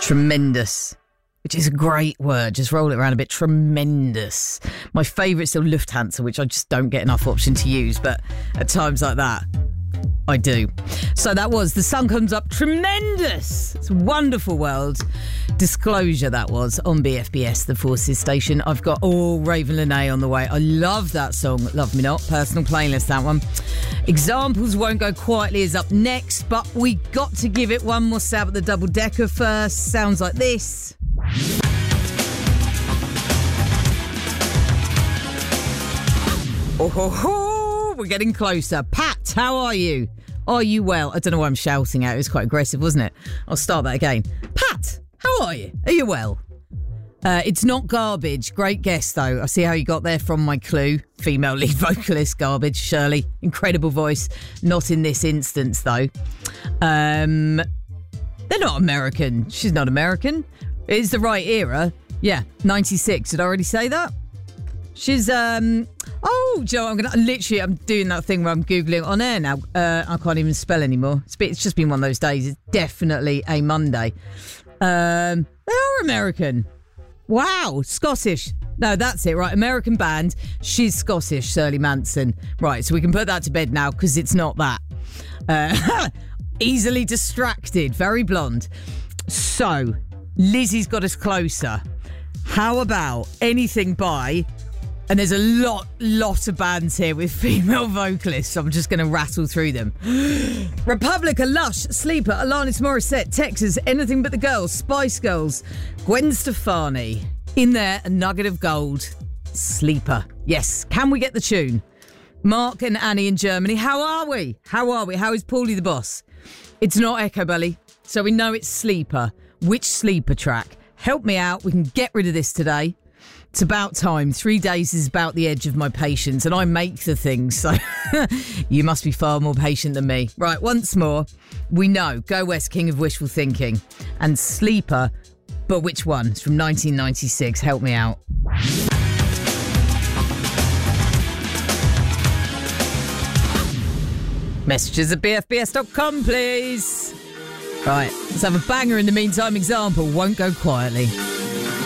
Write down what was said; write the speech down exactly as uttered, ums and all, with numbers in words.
Tremendous. Which is a great word. Just roll it around a bit. Tremendous. My favourite's still Lufthansa, which I just don't get enough option to use. But at times like that, I do. So that was The Sun Comes Up. Tremendous. It's a wonderful world. Disclosure, that was, on B F B S, the Forces station. I've got all oh, Raven Lenae on the way. I love that song. Love Me Not. Personal playlist, that one. Examples Won't Go Quietly is up next, but we got to give it one more stab at the double decker first. Sounds like this. Oh, ho, ho, we're getting closer. Pat, how are you? Are you well? I don't know why I'm shouting out. It was quite aggressive, wasn't it? I'll start that again. Pat, how are you? Are you well? Uh, it's not Garbage. Great guess, though. I see how you got there from my clue. Female lead vocalist, Garbage, Shirley. Incredible voice. Not in this instance, though. Um, they're not American. She's not American. It's the right era. Yeah, ninety-six. Did I already say that? She's, um... Oh, Joe, I'm going to... Literally, I'm doing that thing where I'm Googling on air now. Uh, I can't even spell anymore. It's, been, it's just been one of those days. It's definitely a Monday. Um, they are American. Wow, Scottish. No, that's it, right. American band. She's Scottish, Shirley Manson. Right, so we can put that to bed now because it's not that. Uh, easily distracted. Very blonde. So, Lizzie's got us closer. How about anything by... And there's a lot, lot of bands here with female vocalists. So I'm just going to rattle through them. Republica, Lush, Sleeper, Alanis Morissette, Texas, Anything But the Girls, Spice Girls, Gwen Stefani. In there, a nugget of gold. Sleeper. Yes. Can we get the tune? Mark and Annie in Germany. How are we? How are we? How is Paulie the boss? It's not Echo Belly, so we know it's Sleeper. Which Sleeper track? Help me out. We can get rid of this today. It's about time. Three days is about the edge of my patience, and I make the things, so you must be far more patient than me. Right, once more, we know Go West, King of Wishful Thinking, and Sleeper, but which one? It's from nineteen ninety-six. Help me out. Messages at b f b s dot com, please. Right, let's have a banger in the meantime. Example Won't Go Quietly.